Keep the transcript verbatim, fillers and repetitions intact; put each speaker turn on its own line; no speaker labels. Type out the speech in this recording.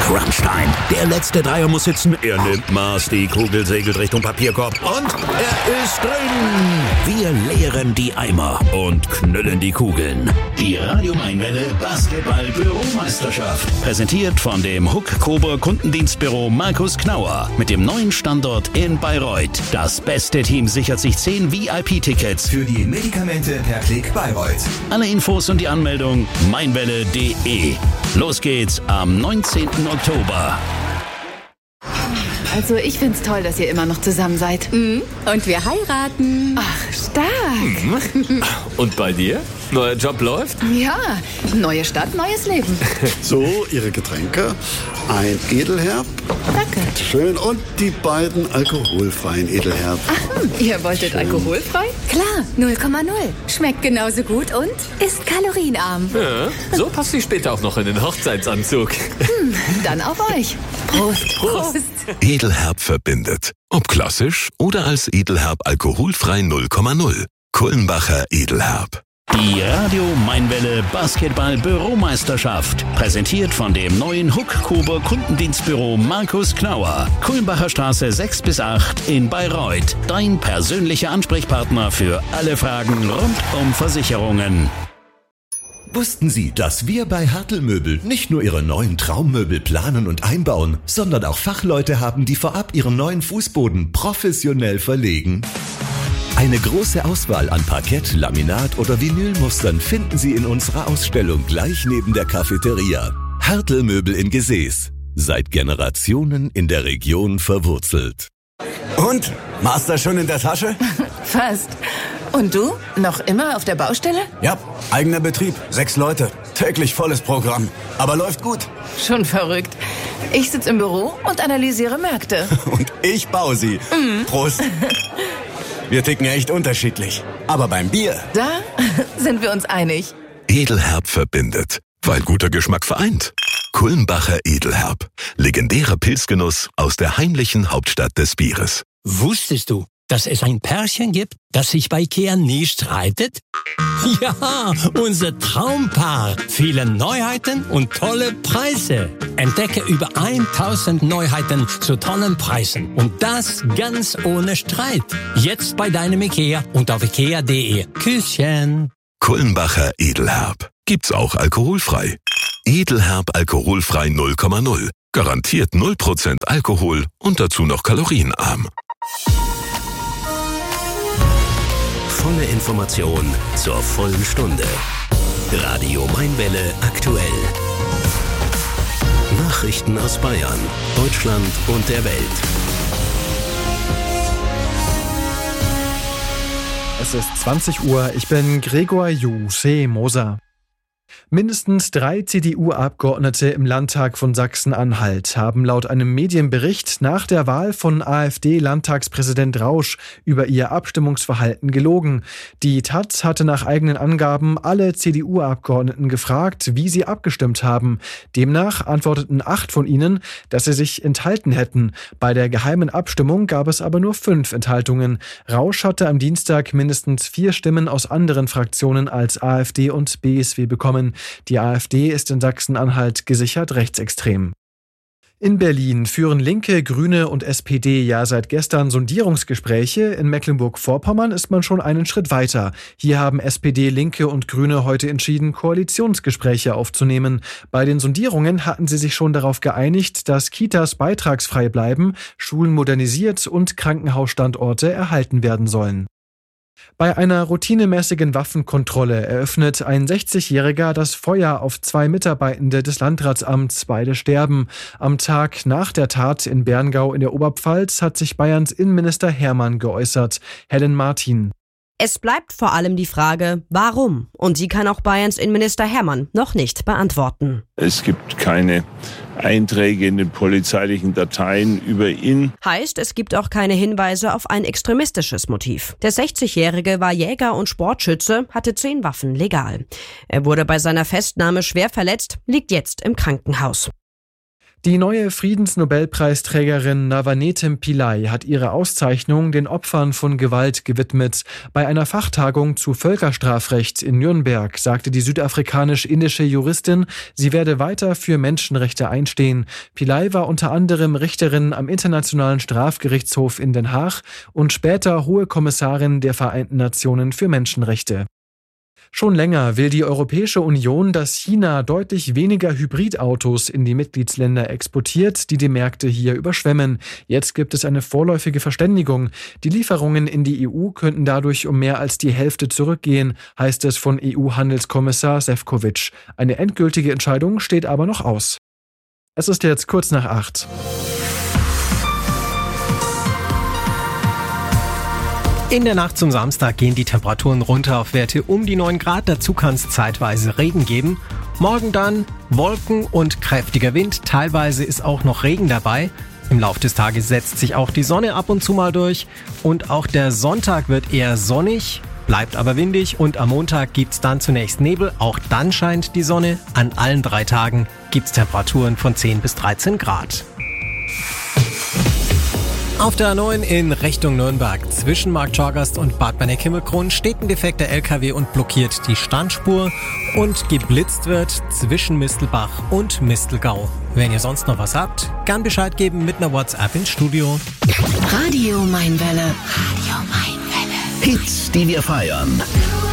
Crunchtime. Der letzte Dreier muss sitzen. Er nimmt Maß. Die Kugel segelt Richtung Papierkorb. Und er ist drin. Wir leeren die Eimer und knüllen die Kugeln. Die Radio Mainwelle Basketball-Büromeisterschaft. Präsentiert von dem Huck-Coburg Kundendienstbüro Markus Knauer. Mit dem neuen Standort in Bayreuth. Das beste Team sichert sich zehn V I P-Tickets
für die Medikamente per Klick Bayreuth.
Alle Infos und die Anmeldung mainwelle punkt de. Los geht's am neunzehnten Oktober.
Also ich find's toll, dass ihr immer noch zusammen seid.
Mhm. Und wir heiraten.
Ach, stark.
Mhm. Und bei dir? Neuer Job läuft?
Ja, neue Stadt, neues Leben.
So, Ihre Getränke. Ein Edelherb.
Danke.
Schön. Und die beiden alkoholfreien Edelherb.
Ach, ihr wolltet
Schön.
Alkoholfrei?
Klar, null Komma null. Schmeckt genauso gut und ist kalorienarm.
Ja, so passt sie später auch noch in den Hochzeitsanzug.
Hm, dann auf euch.
Prost. Prost.
Edelherb verbindet. Ob klassisch oder als Edelherb alkoholfrei null Komma null. Kulmbacher Edelherb.
Die Radio Mainwelle Basketball-Büromeisterschaft. Präsentiert von dem neuen Huck-Coburg Kundendienstbüro Markus Knauer. Kulmbacher Straße sechs bis acht in Bayreuth. Dein persönlicher Ansprechpartner für alle Fragen rund um Versicherungen.
Wussten Sie, dass wir bei Hertel Möbel nicht nur Ihre neuen Traummöbel planen und einbauen, sondern auch Fachleute haben, die vorab Ihren neuen Fußboden professionell verlegen? Eine große Auswahl an Parkett, Laminat oder Vinylmustern finden Sie in unserer Ausstellung gleich neben der Cafeteria. Hertel Möbel in Gesäß. Seit Generationen in der Region verwurzelt.
Und? Master schon in der Tasche?
Fast. Und du? Noch immer auf der Baustelle?
Ja, eigener Betrieb. Sechs Leute. Täglich volles Programm. Aber läuft gut.
Schon verrückt. Ich sitze im Büro und analysiere Märkte.
Und ich baue sie. Mhm. Prost. Wir ticken echt unterschiedlich. Aber beim Bier...
Da sind wir uns einig.
Edelherb verbindet, weil guter Geschmack vereint. Kulmbacher Edelherb. Legendärer Pilzgenuss aus der heimlichen Hauptstadt des Bieres.
Wusstest du, dass es ein Pärchen gibt, das sich bei Ikea nie streitet? Ja, unser Traumpaar. Viele Neuheiten und tolle Preise. Entdecke über tausend Neuheiten zu tollen Preisen. Und das ganz ohne Streit. Jetzt bei deinem Ikea und auf ikea punkt de. Küsschen.
Kulmbacher Edelherb. Gibt's auch alkoholfrei. Edelherb alkoholfrei null Komma null. Garantiert null Prozent Alkohol und dazu noch kalorienarm.
Volle Information zur vollen Stunde. Radio Mainwelle aktuell. Nachrichten aus Bayern, Deutschland und der Welt.
Es ist zwanzig Uhr, ich bin Gregor Jusse-Moser. Mindestens drei C D U-Abgeordnete im Landtag von Sachsen-Anhalt haben laut einem Medienbericht nach der Wahl von AfD-Landtagspräsident Rausch über ihr Abstimmungsverhalten gelogen. Die Taz hatte nach eigenen Angaben alle C D U-Abgeordneten gefragt, wie sie abgestimmt haben. Demnach antworteten acht von ihnen, dass sie sich enthalten hätten. Bei der geheimen Abstimmung gab es aber nur fünf Enthaltungen. Rausch hatte am Dienstag mindestens vier Stimmen aus anderen Fraktionen als AfD und B S W bekommen. Die AfD ist in Sachsen-Anhalt gesichert rechtsextrem. In Berlin führen Linke, Grüne und S P D ja seit gestern Sondierungsgespräche. In Mecklenburg-Vorpommern ist man schon einen Schritt weiter. Hier haben S P D, Linke und Grüne heute entschieden, Koalitionsgespräche aufzunehmen. Bei den Sondierungen hatten sie sich schon darauf geeinigt, dass Kitas beitragsfrei bleiben, Schulen modernisiert und Krankenhausstandorte erhalten werden sollen. Bei einer routinemäßigen Waffenkontrolle eröffnet ein sechzigjähriger das Feuer auf zwei Mitarbeitende des Landratsamts. Beide sterben. Am Tag nach der Tat in Berngau in der Oberpfalz hat sich Bayerns Innenminister Hermann geäußert. Helen Martin.
Es bleibt vor allem die Frage, warum? Und die kann auch Bayerns Innenminister Hermann noch nicht beantworten.
Es gibt keine Einträge in den polizeilichen Dateien über ihn.
Heißt, es gibt auch keine Hinweise auf ein extremistisches Motiv. Der sechzigjährige war Jäger und Sportschütze, hatte zehn Waffen legal. Er wurde bei seiner Festnahme schwer verletzt, liegt jetzt im Krankenhaus.
Die neue Friedensnobelpreisträgerin Navanethem Pillai hat ihre Auszeichnung den Opfern von Gewalt gewidmet. Bei einer Fachtagung zu Völkerstrafrecht in Nürnberg sagte die südafrikanisch-indische Juristin, sie werde weiter für Menschenrechte einstehen. Pillai war unter anderem Richterin am Internationalen Strafgerichtshof in Den Haag und später Hohe Kommissarin der Vereinten Nationen für Menschenrechte. Schon länger will die Europäische Union, dass China deutlich weniger Hybridautos in die Mitgliedsländer exportiert, die die Märkte hier überschwemmen. Jetzt gibt es eine vorläufige Verständigung. Die Lieferungen in die E U könnten dadurch um mehr als die Hälfte zurückgehen, heißt es von E U-Handelskommissar Šefčovič. Eine endgültige Entscheidung steht aber noch aus. Es ist jetzt kurz nach acht.
In der Nacht zum Samstag gehen die Temperaturen runter auf Werte um die neun Grad. Dazu kann es zeitweise Regen geben. Morgen dann Wolken und kräftiger Wind. Teilweise ist auch noch Regen dabei. Im Laufe des Tages setzt sich auch die Sonne ab und zu mal durch. Und auch der Sonntag wird eher sonnig, bleibt aber windig. Und am Montag gibt's dann zunächst Nebel. Auch dann scheint die Sonne. An allen drei Tagen gibt's Temperaturen von zehn bis dreizehn Grad. Auf der A neun in Richtung Nürnberg zwischen Marktschorgast und Bad Benneck-Himmelkron steht ein defekter L K W und blockiert die Standspur und geblitzt wird zwischen Mistelbach und Mistelgau. Wenn ihr sonst noch was habt, gern Bescheid geben mit einer WhatsApp ins Studio.
Radio Mainwelle. Radio Mainwelle. Hits, die wir feiern.